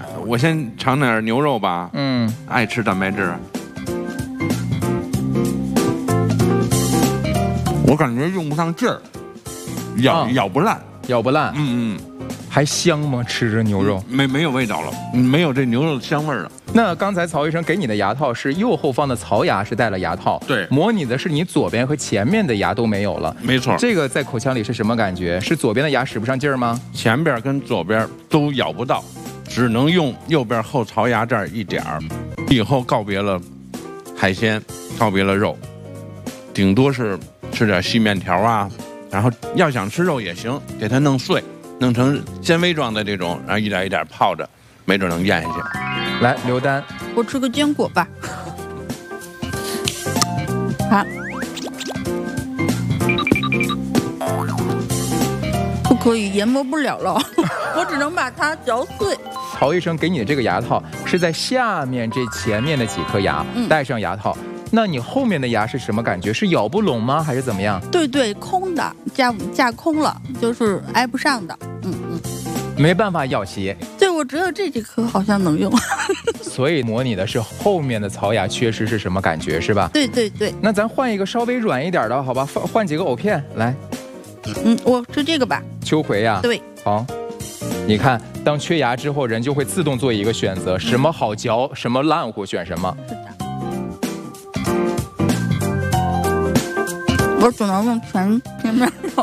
我先尝点牛肉吧。爱吃蛋白质。我感觉用不上劲儿，咬不烂， 咬不烂。还香吗？吃着牛肉没有味道了，没有这牛肉的香味了。 那刚才曹医生给你的牙套是右后方的槽牙是带了牙套， 对， 模拟的是你左边和前面的牙都没有了， 没错。这个在口腔里是什么感觉？是左边的牙使不上劲儿吗？ 前边跟左边都咬不到，只能用右边后槽牙这儿一点儿。以后告别了海鲜，告别了肉，顶多是吃点细面条啊，然后要想吃肉也行，给它弄碎。弄成纤维状的这种，然后一点一点泡着，没准能咽下去。 来，刘丹， 我吃个坚果吧。好，不可以，研磨不了了，我只能把它嚼碎。 曹医生给你的这个牙套是在下面这前面的几颗牙戴上牙套。那你后面的牙是什么感觉？是咬不拢吗？还是怎么样？ 对，空的，架空了，就是挨不上的。 没办法咬齐。 对，我只有这几颗好像能用。 所以模拟的是后面的槽牙缺失是什么感觉，是吧？ 对。 那咱换一个稍微软一点的，好吧？换几个藕片来。 我吃这个吧。 秋葵呀。 对。 好。你看，当缺牙之后，人就会自动做一个选择，什么好嚼，什么烂乎，选什么。 我只能用前面肉。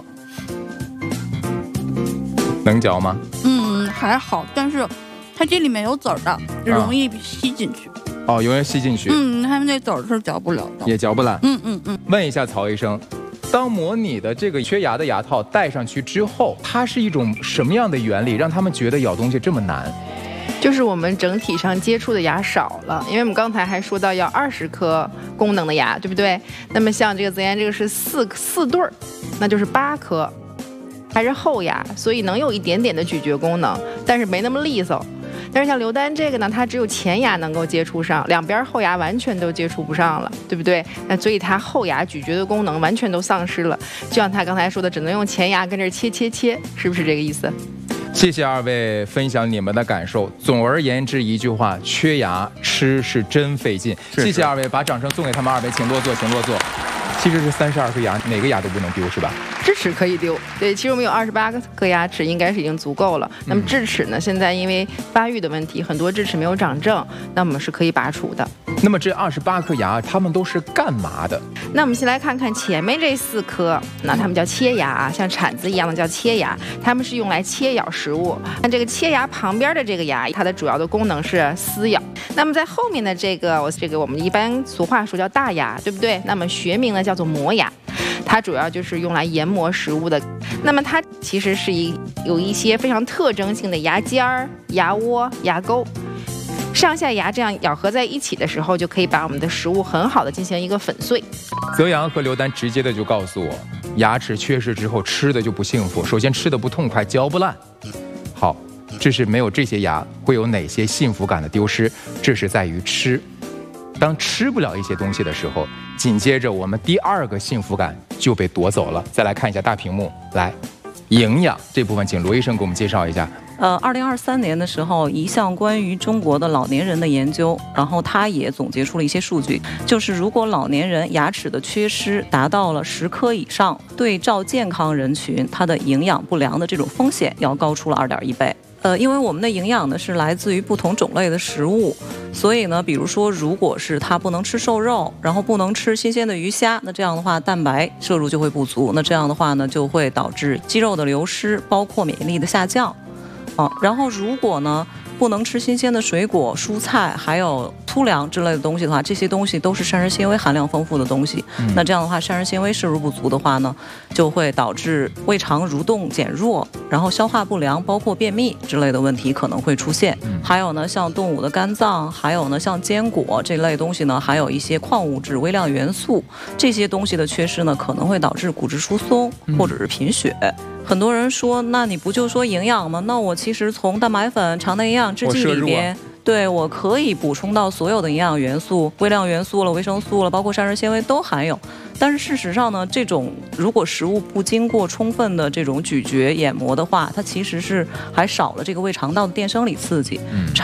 能嚼吗？ 还好，但是它这里面有籽儿的，容易吸进去。 容易吸进去。 它那籽儿是嚼不了的， 也嚼不烂。问一下曹医生，当模拟的这个缺牙的牙套戴上去之后，它是一种什么样的原理，让他们觉得咬东西这么难？ 就是我们整体上接触的牙少了，因为我们刚才还说到要20颗功能的牙，对不对？那么像这个泽言这个是四对儿，那就是8颗，还是后牙，所以能有一点点的咀嚼功能，但是没那么利索。但是像刘丹这个呢，它只有前牙能够接触上，两边后牙完全都接触不上了，对不对？那所以它后牙咀嚼的功能完全都丧失了，就像他刚才说的，只能用前牙跟这切，是不是这个意思？ 谢谢二位分享你们的感受。总而言之一句话，缺牙吃是真费劲。谢谢二位，把掌声送给他们二位，请落座，请落座。其实是32颗牙，哪个牙都不能丢，是吧？ 智齿可以丢，对，其实我们有28颗牙齿，应该是已经足够了。那么智齿呢，现在因为发育的问题，很多智齿没有长正，那我们是可以拔除的。 那么这28颗牙，它们都是干嘛的？ 那我们先来看看前面这4颗，那它们叫切牙啊，像铲子一样的叫切牙，它们是用来切咬食物。那这个切牙旁边的这个牙，它的主要的功能是撕咬。那么在后面的这个我们一般俗话说叫大牙，对不对？那么学名呢叫做磨牙，它主要就是用来研磨食物的。那么它其实是有一些非常特征性的牙尖儿、牙窝、牙沟。上下牙这样咬合在一起的时候，就可以把我们的食物很好的进行一个粉碎。 泽阳和刘丹直接的就告诉我，牙齿缺失之后吃的就不幸福。首先吃的不痛快，嚼不烂。好，这是没有这些牙会有哪些幸福感的丢失？这是在于吃。当吃不了一些东西的时候，紧接着我们第2个幸福感就被夺走了。再来看一下大屏幕，来，营养这部分，请罗医生给我们介绍一下。 2023年的时候，一项关于中国的老年人的研究，然后他也总结出了一些数据，就是如果老年人牙齿的缺失达到了10颗以上，对照健康人群，它的营养不良的这种风险要高出了2.1倍。因为我们的营养呢是来自于不同种类的食物，所以呢，比如说如果是他不能吃瘦肉，然后不能吃新鲜的鱼虾，那这样的话蛋白摄入就会不足，那这样的话呢就会导致肌肉的流失，包括免疫力的下降。然后如果呢不能吃新鲜的水果、蔬菜，还有粗粮之类的东西的话，这些东西都是膳食纤维含量丰富的东西。那这样的话，膳食纤维摄入不足的话呢，就会导致胃肠蠕动减弱，然后消化不良，包括便秘之类的问题可能会出现。还有呢，像动物的肝脏，还有呢，像坚果这类东西呢，还有一些矿物质、微量元素，这些东西的缺失呢，可能会导致骨质疏松或者是贫血。很多人说，那你不就说营养吗？那我其实从蛋白粉、肠内营养制剂里边，对，我可以补充到所有的营养元素、微量元素了、维生素了，包括膳食纤维都含有。但是事实上呢，这种如果食物不经过充分的这种咀嚼研磨的话，它其实是还少了这个胃肠道的电生理刺激。